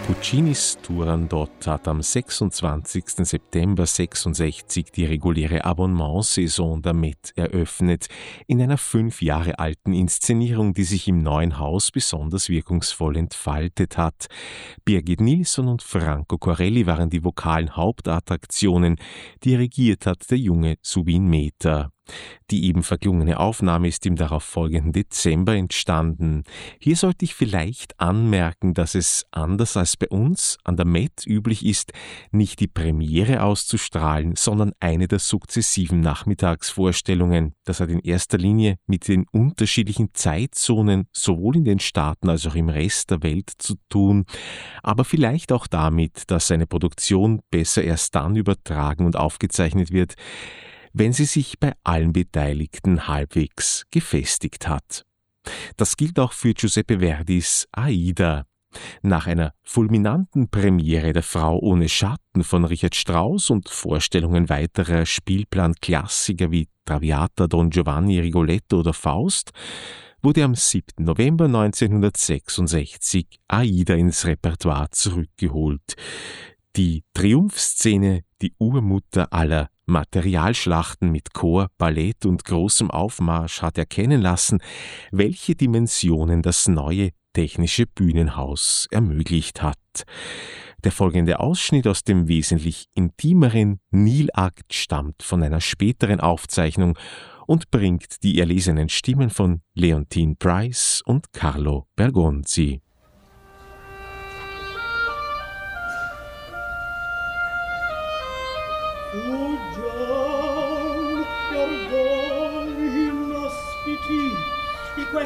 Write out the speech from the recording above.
Puccinis Turandot hat am 26. September 66 die reguläre Abonnementsaison der Met eröffnet, in einer 5 Jahre alten Inszenierung, die sich im Neuen Haus besonders wirkungsvoll entfaltet hat. Birgit Nilsson und Franco Corelli waren die vokalen Hauptattraktionen, dirigiert hat der junge Zubin Mehta. Die eben verklungene Aufnahme ist im darauffolgenden Dezember entstanden. Hier sollte ich vielleicht anmerken, dass es anders als bei uns an der Met üblich ist, nicht die Premiere auszustrahlen, sondern eine der sukzessiven Nachmittagsvorstellungen. Das hat in erster Linie mit den unterschiedlichen Zeitzonen sowohl in den Staaten als auch im Rest der Welt zu tun, aber vielleicht auch damit, dass eine Produktion besser erst dann übertragen und aufgezeichnet wird, wenn sie sich bei allen Beteiligten halbwegs gefestigt hat. Das gilt auch für Giuseppe Verdis Aida. Nach einer fulminanten Premiere der Frau ohne Schatten von Richard Strauss und Vorstellungen weiterer Spielplan-Klassiker wie Traviata, Don Giovanni, Rigoletto oder Faust wurde am 7. November 1966 Aida ins Repertoire zurückgeholt. Die Triumphszene, die Urmutter aller Materialschlachten mit Chor, Ballett und großem Aufmarsch hat erkennen lassen, welche Dimensionen das neue technische Bühnenhaus ermöglicht hat. Der folgende Ausschnitt aus dem wesentlich intimeren Nil-Akt stammt von einer späteren Aufzeichnung und bringt die erlesenen Stimmen von Leontine Price und Carlo Bergonzi.